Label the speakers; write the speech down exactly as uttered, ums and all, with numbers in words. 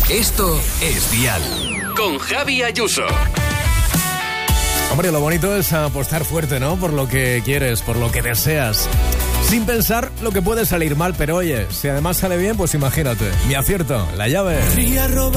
Speaker 1: Esto es Dial. Con Javi Ayuso.
Speaker 2: Hombre, lo bonito es apostar fuerte, ¿no? Por lo que quieres, por lo que deseas. Sin pensar lo que puede salir mal, pero oye, si además sale bien, pues imagínate. Mi acierto, la llave.